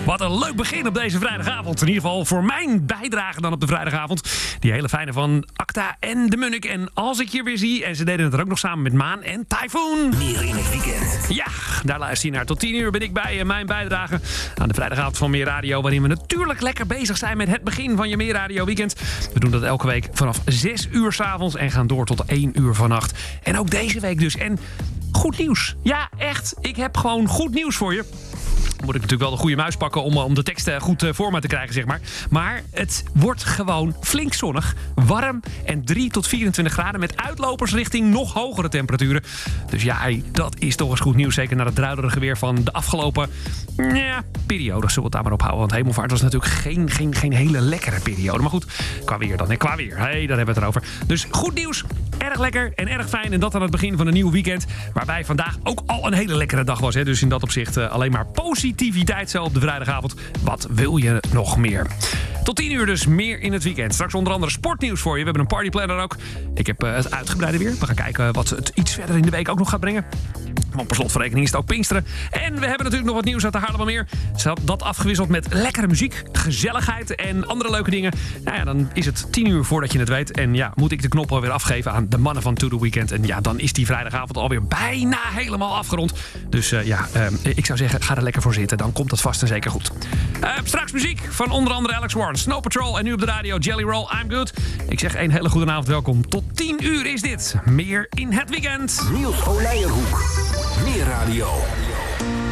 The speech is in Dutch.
Wat een leuk begin op deze vrijdagavond. In ieder geval voor mijn bijdrage dan op de vrijdagavond. Die hele fijne van Acta en de Munnik. En Als ik je weer zie. En ze deden het er ook nog samen met Maan en Typhoon. Meer in het weekend. Ja, daar luister je naar. Tot 10 uur ben ik bij mijn bijdrage aan de vrijdagavond van Meer Radio. Waarin we natuurlijk lekker bezig zijn met het begin van je Meer Radio weekend. We doen dat elke week vanaf 6 uur 's avonds en gaan door tot 1 uur vannacht. En ook deze week dus. En goed nieuws. Ja, echt. Ik heb gewoon goed nieuws voor je. Moet ik natuurlijk wel de goede muis pakken om de tekst goed voor me te krijgen, zeg maar. Maar het wordt gewoon flink zonnig, warm en 3 tot 24 graden... met uitlopers richting nog hogere temperaturen. Dus ja, dat is toch eens goed nieuws. Zeker na het druilerige weer van de afgelopen periode. Zullen we het daar maar op houden. Want hemelvaart was natuurlijk geen hele lekkere periode. Maar goed, qua weer dan. Qua weer. Daar hebben we het erover. Dus goed nieuws. Erg lekker en erg fijn. En dat aan het begin van een nieuw weekend. Waarbij vandaag ook al een hele lekkere dag was. Hè. Dus in dat opzicht alleen maar positiviteit zo op de vrijdagavond. Wat wil je nog meer? Tot 10 uur dus meer in het weekend. Straks onder andere sportnieuws voor je. We hebben een partyplanner ook. Ik heb het uitgebreide weer. We gaan kijken wat het iets verder in de week ook nog gaat brengen. Want per slot van rekening is het ook Pinksteren. En we hebben natuurlijk nog wat nieuws uit de Haarlemmermeer. Dat afgewisseld met lekkere muziek, gezelligheid en andere leuke dingen. Nou ja, dan is het 10 uur voordat je het weet. En ja, moet ik de knop alweer afgeven aan de mannen van To The Weekend. En ja, dan is die vrijdagavond alweer bijna helemaal afgerond. Dus ik zou zeggen, ga er lekker voor zitten. Dan komt het vast en zeker goed. Straks muziek van onder andere Alex Warren, Snow Patrol en nu op de radio Jelly Roll, I'm Good. Ik zeg een hele goede avond, welkom. Tot 10 uur is dit. Meer in het weekend. Niels Olijenhoek. Meer radio.